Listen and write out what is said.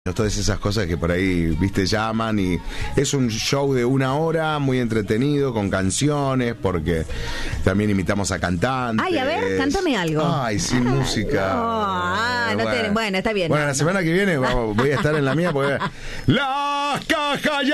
Todas esas cosas que por ahí, viste, llaman y es un show de 1 hora muy entretenido, con canciones, porque también invitamos a cantantes. Ay, a ver, cántame algo. Ay, sin música. Bueno, está bien. Bueno, la semana que viene voy a estar en la mía porque... ¡Las cajas ya!